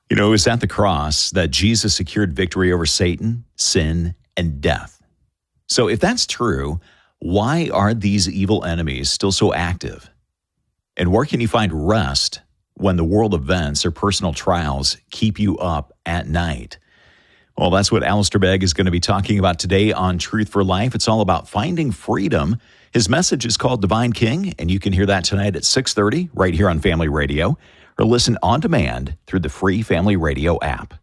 You know, it was at the cross that Jesus secured victory over Satan, sin, and death. So if that's true, why are these evil enemies still so active? And where can you find rest when the world events or personal trials keep you up at night? Well, that's what Alistair Begg is going to be talking about today on Truth for Life. It's all about finding freedom. His message is called Divine King, and you can hear that tonight at 6:30 right here on Family Radio, or listen on demand through the free Family Radio app.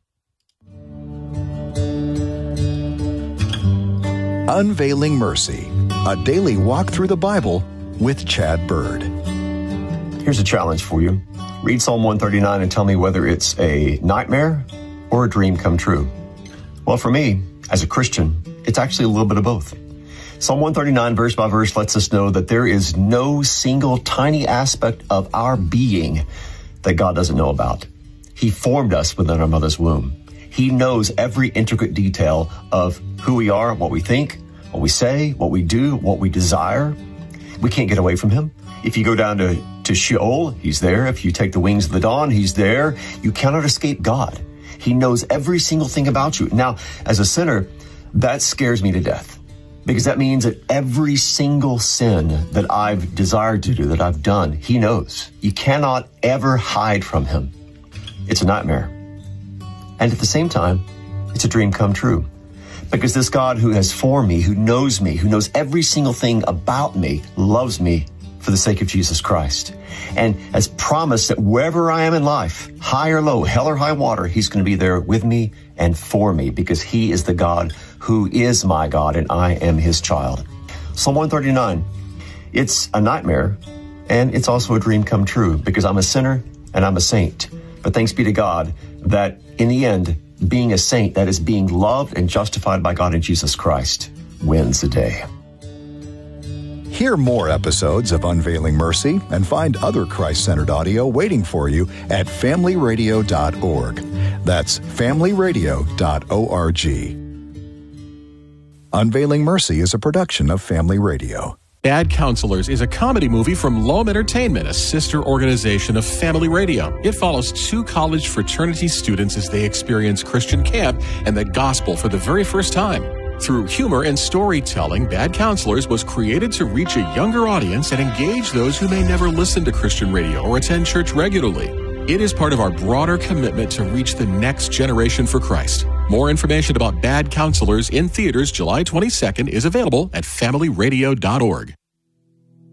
Unveiling Mercy, a daily walk through the Bible with Chad Bird. Here's a challenge for you. Read Psalm 139 and tell me whether it's a nightmare or a dream come true. Well, for me, as a Christian, it's actually a little bit of both. Psalm 139, verse by verse, lets us know that there is no single tiny aspect of our being that God doesn't know about. He formed us within our mother's womb. He knows every intricate detail of who we are, what we think, what we say, what we do, what we desire. We can't get away from him. If you go down to Sheol, he's there. If you take the wings of the dawn, he's there. You cannot escape God. He knows every single thing about you. Now, as a sinner, that scares me to death, because that means that every single sin that I've desired to do, that I've done, he knows. You cannot ever hide from him. It's a nightmare. And at the same time, it's a dream come true. Because this God who has formed me, who knows every single thing about me, loves me for the sake of Jesus Christ. And has promised that wherever I am in life, high or low, hell or high water, he's going to be there with me and for me, because he is the God who is my God and I am his child. Psalm 139, it's a nightmare and it's also a dream come true, because I'm a sinner and I'm a saint. But thanks be to God that in the end, being a saint, that is being loved and justified by God in Jesus Christ, wins the day. Hear more episodes of Unveiling Mercy and find other Christ-centered audio waiting for you at familyradio.org. That's familyradio.org. Unveiling Mercy is a production of Family Radio. Bad Counselors is a comedy movie from Loam Entertainment, a sister organization of Family Radio. It follows two college fraternity students as they experience Christian camp and the gospel for the very first time. Through humor and storytelling, Bad Counselors was created to reach a younger audience and engage those who may never listen to Christian radio or attend church regularly. It is part of our broader commitment to reach the next generation for Christ. More information about Bad Counselors in theaters July 22nd is available at familyradio.org.